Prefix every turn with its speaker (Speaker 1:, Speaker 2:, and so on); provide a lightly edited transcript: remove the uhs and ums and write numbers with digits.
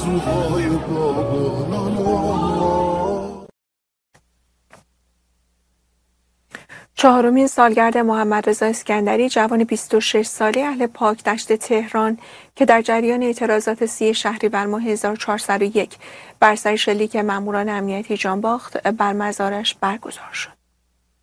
Speaker 1: چهارمین سالگرد محمدرضا اسکندری، جوان 26 ساله اهل پاکدشت تهران که در جریان اعتراضات 30 شهریور ماه 1401 بر سر شلیک ماموران امنیتی جان باخت، بر مزارش برگزار شد.